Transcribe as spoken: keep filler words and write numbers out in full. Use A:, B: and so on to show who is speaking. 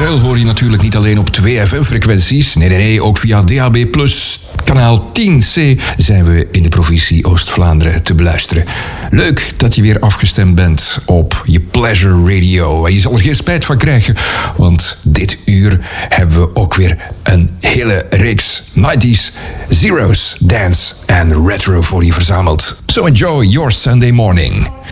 A: Ruil hoor je natuurlijk niet alleen op twee F M-frequenties. Nee, nee, nee, ook via D A B plus, kanaal tien C zijn we in de provincie Oost-Vlaanderen te beluisteren. Leuk dat je weer afgestemd bent op je Pleasure Radio. En je zal er geen spijt van krijgen, want dit uur hebben we ook weer een hele reeks nineties, zeros, dance en retro voor je verzameld. So enjoy your Sunday morning.